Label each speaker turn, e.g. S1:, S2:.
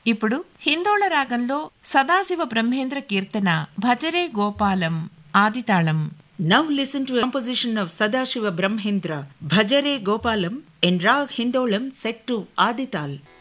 S1: ఇప్పుడు హిందోళ రాగంలో సదాశివ బ్రహ్మేంద్ర కీర్తన భజరే Gopalam ఆదితాళం.
S2: Now listen to a composition of Sadashiva Brahmendra, Bhajare Gopalam, in Rag Hindolam set to Adital.